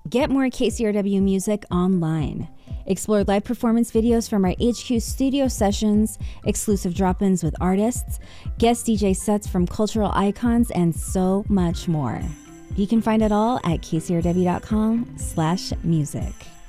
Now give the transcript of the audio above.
Get more KCRW music online. Explore live performance videos from our HQ studio sessions, exclusive drop-ins with artists, guest DJ sets from cultural icons, and so much more. You can find it all at kcrw.com/music.